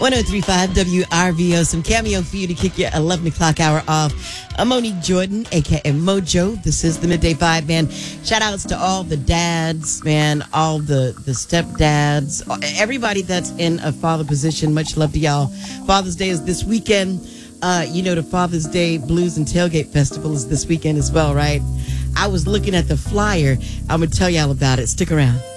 1035 WRVO. Some cameo for you to kick your 11 o'clock hour off. I'm Monique Jordan, a.k.a. Mojo. This is the Midday Vibe, man. Shout outs to all the dads, man, all the stepdads, everybody that's in a father position. Much love to y'all. Father's Day is this weekend. The Father's Day Blues and Tailgate Festival is this weekend as well, right? I was looking at the flyer. I'm going to tell y'all about it. Stick around.